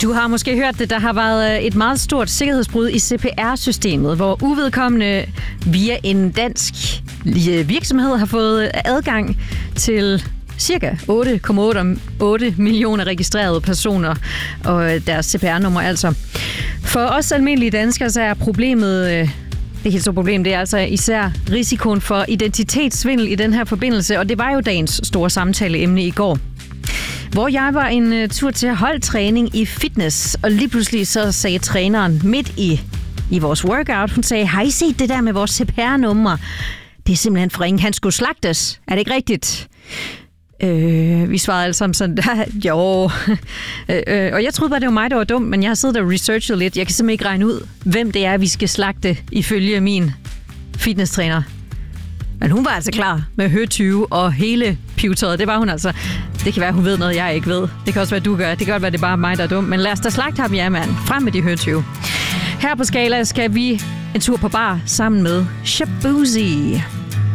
Du har måske hørt det, der har været et meget stort sikkerhedsbrud i CPR-systemet, hvor uvedkommende via en dansk virksomhed har fået adgang til cirka 8,8 millioner registrerede personer og deres CPR-nummer altså. For os almindelige danskere så er problemet, det helt store problem, det er altså især risikoen for identitetssvindel i den her forbindelse, og det var jo dagens store samtaleemne i går. Hvor jeg var en tur til holdtræning i fitness, og lige pludselig så sagde træneren midt i vores workout, hun sagde, har I set det der med vores CPR-nummer? Det er simpelthen for ringe, han skulle slagtes. Er det ikke rigtigt? Vi svarede alle sammen sådan, jo. Og jeg troede bare, det var mig, der var dum, men jeg har siddet og researchet lidt. Jeg kan simpelthen ikke regne ud, hvem det er, vi skal slagte ifølge min fitnesstræner. Men hun var altså klar med høtyve og hele pivetøjet. Det var hun altså. Det kan være, hun ved noget, jeg ikke ved. Det kan også være, du gør. Det kan godt være, det er bare mig, der er dum. Men lad os da slagte ham, ja mand. Frem med de høtyve. Her på Skala skal vi en tur på bar sammen med Shaboozey.